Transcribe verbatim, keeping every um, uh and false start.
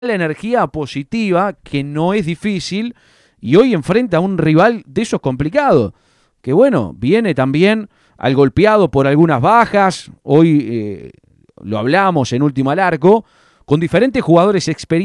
la energía positiva, que no es difícil, y hoy enfrenta a un rival de esos complicados, que bueno, viene también al golpeado por algunas bajas, hoy eh, lo hablamos en Última al Arco, con diferentes jugadores experimentados